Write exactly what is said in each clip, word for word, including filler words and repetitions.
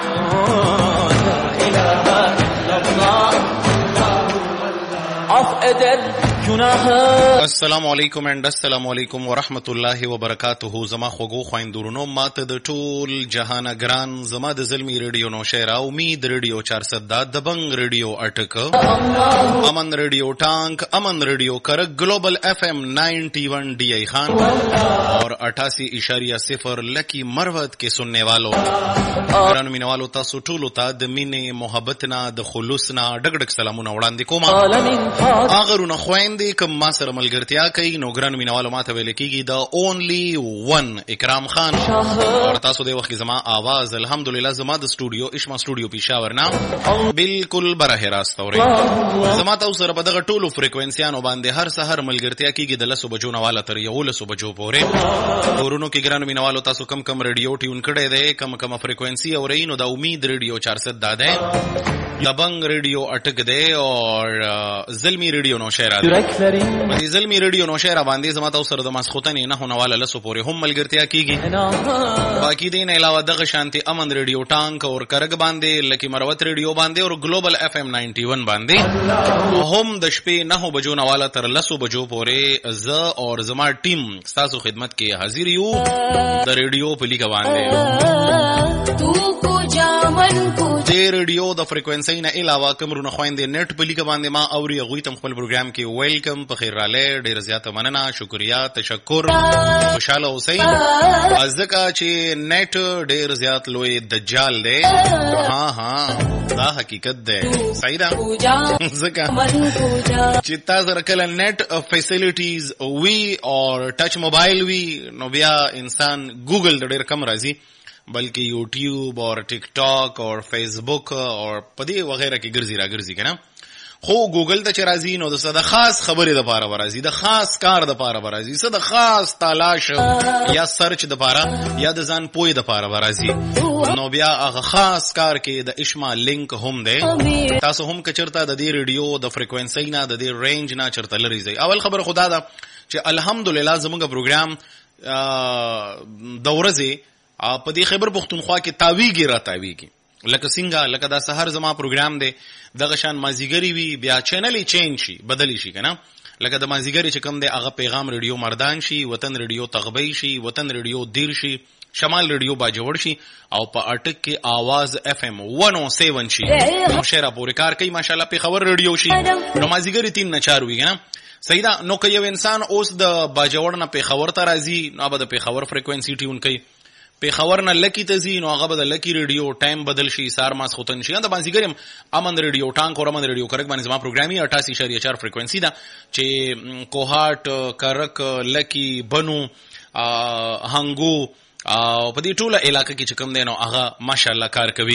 السلام علیکم اند السلام علیکم ورحمت الله وبرکاته. زما خوږو خويندورونو ماته د ټول جهان ګران زما د زلمی ریډیو نو شعر امید ریډیو چار سو د دبنګ ریډیو اٹک امن ریډیو ٹانک امن ریډیو کرک گلوبل ایف ایم نائنٹی ون ڈی آئی خان اور اٹھاسی اشاریہ صفر لکی مروت کے سننے والوں ګران مینوالو تاسو ټول ته د مینې محبت نه د خلوص نه ډګ ډګ سلامونه وړاندې کوم. اغرونه خويندې کوم ما سره ملګرتیا کوي نو ګران مینوالو ماته ویل کیږي د اونلی ون اکرام خان اور تاسو د وخت زما आवाज الحمدلله زما د سټوډیو اشما سټوډیو پېښور نه بالکل براه راست اوري زما تاسو سره په دغه ټولو فریکوئنسيانو باندې هر سحر ملګرتیا کیږي د لسو بجو نه والا تر یو لسو بجو پورې ورونو کې ګران مینوالو تاسو کم کم ریډیو ټیون کړی دی کم کم فریکوئنسي اوري نو د امید ریډیو چار سو داده دبنګ ریډیو اٹک دی اور زلمی ریډیو نو شعر دی زلمی ریډیو نو شعر باندې زما تاسو سره د مسخوتنې نه هونواله لسو پورې هم ملګرتیا کیږي. باقی دین علاوه دغه شانتي امن ریډیو ټانک اور کرګ باندې لکی مروت ریډیو باندې اور گلوبل ایف ایم نائنٹی ون باندې هم د شپې نه بجو نواله تر لسو بجو پورې ز اور زما ټیم تاسو خدمت کې حاضر یو د ریډیو په لیګ باندې تو کو جامن کو د ریډیو د فریکوئنسي نه علاوه کومرونه خويندې نت په لیګ باندې ما اوري غوي تم خپل پروګرام کې ویلکم په خیر رااله ډیر زیاته مننه شکریا تشکر خوشاله اوسئ ازکه چې نت ډیر زیات لوی دجال دی. ها ها دا حقیقت دی صحیح ده زکه چې تاسو کله نت فیسیلیټیز وی اور ټچ موبایل وی نو بیا انسان ګوګل د ډیر کم راځي بلکې یوټیوب اور ټیک ټاک اور فیسبوک اور پدی وغیرہ کې ګرځي را ګرځي کنه خو ګوګل ته چرازي نو د خاص خبرې د پاره ورازي د خاص کار د پاره ورازي څه د خاص تلاش یا سرچ د پاره یا د ځان پوي د پاره ورازي نو بیا هغه خاص کار کې د اشما لینک هم دی. تاسو هم کچرتا د دې ریډیو د فریکوئنسي نه د دې رینج نه چرته لري ځي. اول خبر خدا دا چې الحمدلله زموږ پروګرام د ورځې په دې خبر پښتونخوا کې تاویږي را تاویږي لکه څنګه لکه دا سحر زما پروګرام دی دغه شان مازیګری وی بیا چینل چینج شي بدلی شي کنه لکه د مازیګری چې کوم دی هغه پیغام ریډیو مردان شي وطن ریډیو تغبی شي وطن ریډیو دیر شي شمال ریډیو باجوړ شي او په اٹک کې आवाज اف ام ون او سیون شي نو شهر پورې کار کوي ماشاءالله په خبر ریډیو شي نو مازیګری تین نه چار وی کنه صحیح ده. نو که یو انسان اوس د باجوړ نه په خبر ته راځي نو به د په خبر فریکوئنسي ټیون کوي په خبر نه لکی تزي نو هغه بدل لکی ریډیو ټایم بدل شي سار ماس خوتن شي دا باندې ګرم امن ریډیو ټانک اور امن ریډیو کرک باندې زما پروګرامي اٹھاسی اشاریہ چار فریکوئنسي دا چې کوهات کرک لکی بنو هنګو په دې ټوله علاقې کې چې کوم دی نو هغه ماشاءالله کار کوي.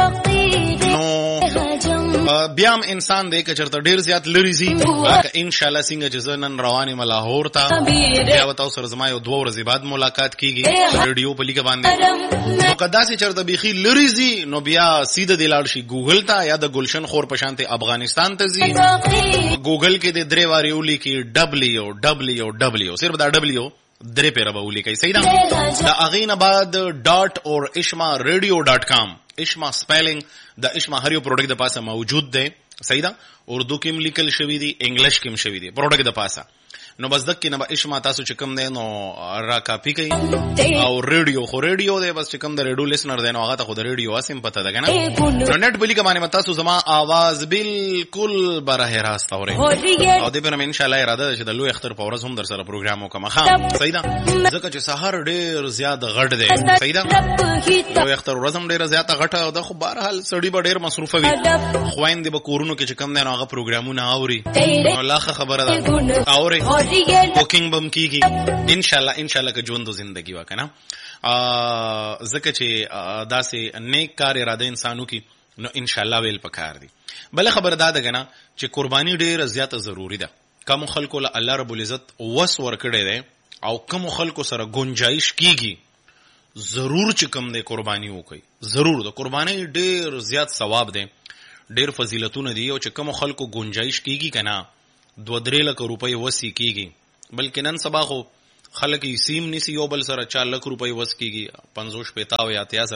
نو بیا هم انسان دی که چرته ډیر زیات لري زی ان شاء الله څنګه چې زنن رواني ملاهور ته بیا وتاو سره زما یو دوه ورځې بعد ملاقات کیږي ریډیو په لیګ باندې نو کدا چې چرته بيخي لري زی نو بیا سیده د لاړ شي ګوګل ته یا د گلشن خور پشانته افغانستان ته زی ګوګل کې د درې واری ولي کې دبليو دبليو دبليو صرف دا دبليو درې پیره به ولي کوي صحیح ده. دا اغینه بعد ډاٹ اور اشما ریډیو ډاٹ کام اشما سپیلنگ د اشما هر یو پروډکټ د پاسه موجود دی صحیح ده. اردو کې هم لیکل شوی دی انګلیش کې هم شوی دی پروډکټ د پاسه نو بس دک کې نه اشما تاسو چې کوم دی نو را کاپی کوي او ریډیو خو ریډیو دی بس چې کوم د ریډیو لیسنر دی نو هغه ته خو د ریډیو اسیم پته ده کنه نو نت بلی کا باندې تاسو زما आवाज بالکل براه راست اوري او دې په ان شاء الله اراده چې د لوی اختر په ورځ هم در سره پروګرام وکم ښه صحیح ده ځکه چې سحر ډیر زیات غټ دی صحیح ده لوی اختر ورځ هم ډیر زیات غټه او د خو بهر حال سړی به ډیر مصروف وي خويندې به کورونو کې چې کوم دی نو هغه پروګرامونه اوري نو لاخه خبره ده اوري بوکینګ بم کیږي ان شاء الله ان شاء الله که ژوند زندگی وکنه زکه چې داسې نیک کار اراده انسانو کی نو ان شاء الله ویل پکار دي. بل خبر داده کنه چې قرباني ډیره زیاته ضروری ده. کوم خلکو له الله رب العزت وس ورکړي دي او کوم خلکو سره گنجائش کیږي ضرور چې کوم دې قرباني وکړي ضرور ده. قرباني ډیر زیات ثواب ده ډیر فضیلتونه دي او چې کوم خلکو گنجائش کیږي کنه دو درې لک روپۍ وسی کیږي بلکې نن سبا خو خلک یې سیم نسی یو بل سره چار لک روپۍ وس کیږي پنځوس پېتاو یا اتیا سره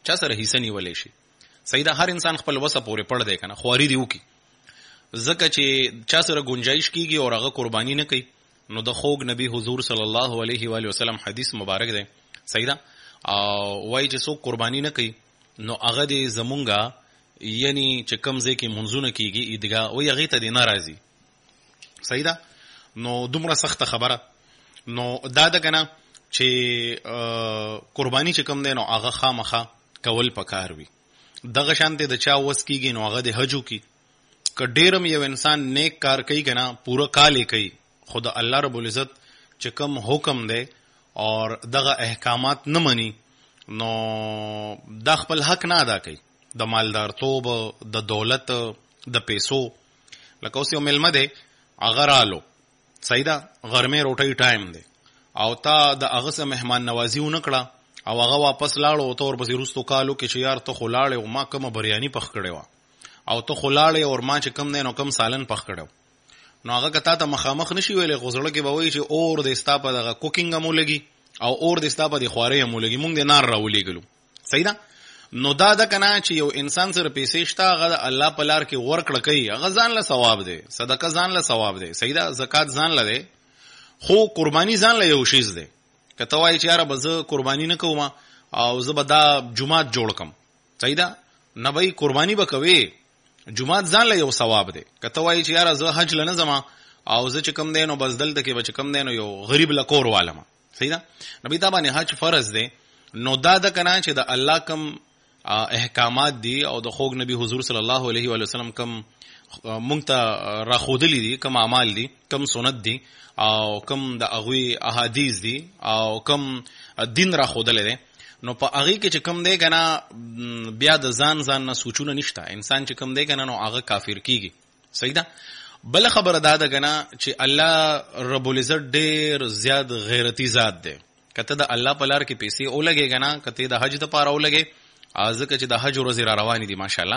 چا سره حصہ نیولې شي. صحیح ده، هر انسان خپل وسه پورې پړ دی کنه، خواري دی وکي. ځکه چې چا سره گنجائش کیږي او هغه قرباني نه کوي، نو د خوږ نبی حضور صلی الله علیه و آله وسلم حدیث مبارک دی. صحیح ده، او وایي چې څوک قرباني نه کوي نو هغه دې زمونږه یعنی چې کم ځای کې منځونه کیږي عیدګاه وایي هغې ته دې نه راځي. صحیح ده، نو دومره سخته خبره. نو دا ده که نه چې قرباني چې کم دی نو هغه خامخا کول پکار وي. دغه شانتې د چا وس کیږي نو هغه د حج وکړي. که ډېرم یو انسان نیک کار کوي که نه پوره کال یې کوي، خو د الله رب العزت چې کم حکم دی اور دغه احکامات نه مني نو دا خپل حق نه ادا کوي، د مالدارتوب، د دولت، د پیسو. لکه اوس یو میلمه دی هغه رالو، صحیح ده، غرمې روټۍ ټایم دی او تا د هغه څه مهمان نوازي ونه کړه او هغه واپس لاړو او ته ورپسې وروستو کالو کې چې یار ته خو لاړې او ما کومه بریاني پخ کړې وه او ته خو لاړې او ما چې کم دی نو کم سالن پخ کړی، نو هغه که تا ته مخامخ نشي ویلی، خو زړه کې به وایي چې اور دې ستا په دغه کوکینګ هم ولګي او اور دې ستا په دې خوارۍ هم ولګي، مونږ دې نار راولېږلو. صحیح ده، نو دا ده که نه چې یو انسان سره پیسې شته هغه د الله په لار کې ورکړه کوي، هغه ځان له ثواب دی، صدقه ځان له ثواب دی. صحیح ده، زکات ځان له دی، خو قرباني ځان له یو شیز دی. که ته وایي چې یاره به زه قرباني نه کوم او زه به دا جومات جوړ کم، صحیح ده، نه به قرباني به کوې، جومات ځان له یو ثواب دی. که ته وایي چې یاره زه حج له نه ځم او زه چې کم دی نو بس دلته کې به چې کم دی نو یو غریب له کور والم، صحیح ده، نبی تا باندې حج فرض دی. نو دا ده که نه چې د الله کم احکامات دي او د خوږ نبی حضور صلی الله علیه و وسلم کم مونږ ته راښودلي دي، کم اعمال دي، کم سنت دي او کم د هغوی احادیث دي او کم دین راښودلی دی، نو په هغې کې چې کم دی که نه بیا د ځان ځان نه سوچونه نشته. انسان چې کم دی که نه نو هغه کافر کیږي. صحیح ده. بله خبره دا ده که نه چې الله رب العزت ډېر زیات غیرتي ذات دی. که ته د الله په لار کې پیسې ولګې که نه، که ته د حج دپاره ولګې، ځکه چې د حج ورځې را روانې دي ماشاءالله،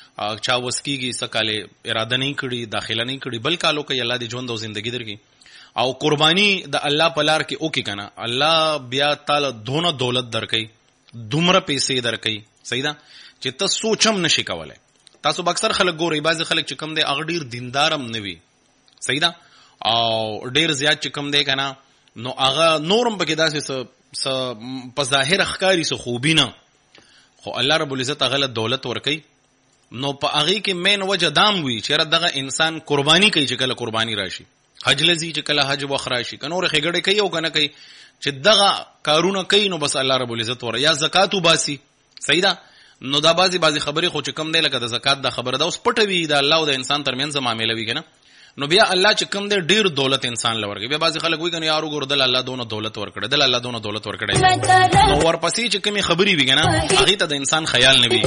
چا وس کېږي څه کال اراده نه کړي، داخله نه کړي، بل کال وکړي، الله دې ژوند او زندګي درکړي او قرباني د الله په لار کې وکړي که نه، الله بیا تاله دونه دولت درکوي، دومره پیسې درکوي. صحیح ده، چې ته سوچ هم نشي کولی. تاسو به اکثر خلک ګورئ، بعضې خلک چې کم دی هغه ډېر دیندار هم نه وي، صحیح ده، او ډېر زیات چې کم دی که نه نو هغه نور هم پکې داسې څه په ظاهره ښکاري څه خوبي نه، خو الله رب العزت هغه له دولت ورکوي. نو په هغې کې مین وجه دام وي چې دغه انسان قرباني کوي چې کله قرباني راشي، حج لځي چې کله حج وخت راشي، که نورې ښېګړې کوي او که نه کوي، چې دغه کارونه کوي نو بس الله رب العزت ور یا زکات وباسي. صحیح ده، نو دا بعضې بعضې خبرې خو چې کم دی لکه د زکات دا خبره ده اوس پټه وي، د الله او د انسان ترمنځ معامله وي که نه، نو بیا الله چې کم دی ډېر دولت انسان له ورکوي. بیا بعضې خلک وایي که نه یار وګوره دل الله دونه دولت ورکړی، دل الله دونه دولت ورکړی، نو ورپسې چې کومې خبرې وي که نه هغې ته د انسان خیال نه وي.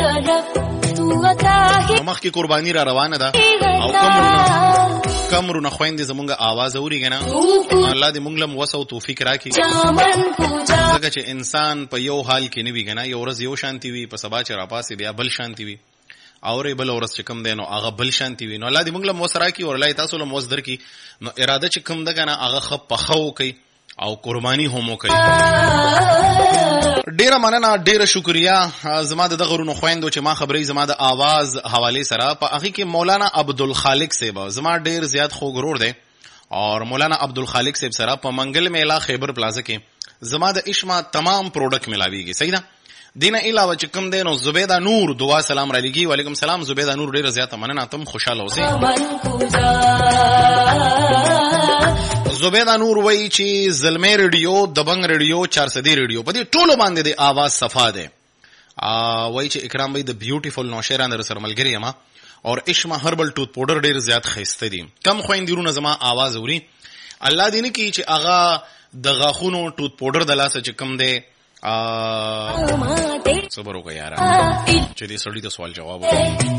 نو مخکې قرباني را روانه ده او کم کم رونه خویندې زمونږ آواز اوري که نه، الله دې مونږ له وس او توفیق راکړي، ځکه چې انسان په یو حال کې نه وي که نه، یو ورځ یو شانتي وي، په سبا چې راپاسې بیا بل شانتي وي، اورې بل ورځ چې کم دی نو هغه بل شانتي وي. نو الله دې مونږ له وس راکړي او الله تاسو له وس درکړي، نو اراده چې کم ده که نه هغه ښه پخه وکړئ او قرباني هم وکړئ. ډیره مننه، ډیره شکریا زما د دغه رونو خویندو چې ما خبرې زما د آواز حوالې سره. په هغې کې مولانا عبدالخالق صاحب زما ډیر زیات خوږ ورور دی اور مولانا عبدالخالق صاحب سره په منګل میله خیبر پلازه کې زما د اشما تمام پروډکټ ملاویږي. صحیح ده، دینه علاوه چې کوم دی نو زبیده نور دعا سلام را لګي. وعلیکم سلام زبیده نور، ډیره زیاته مننه، تم خوشاله اوسئ. زبیده نور وایي چې زلمی ریډیو، دبنګ ریډیو، چارسدی ریډیو په دې ټولو باندې د آواز صفا دی. وایي چې اکرام بھائی د بیوټیفل نوشیران در سره ملګری یم اور اشما هربل ټوت پاوډر ډیر زیات ښایسته دي. کم خویندې رونه زما آواز اوري، الله دې نه کړي چې هغه د غاښونو ټوت پاوډر د لاسه چې کم دی صبر وکړه یاره چې دې سړي ته سوال جواب وکړي.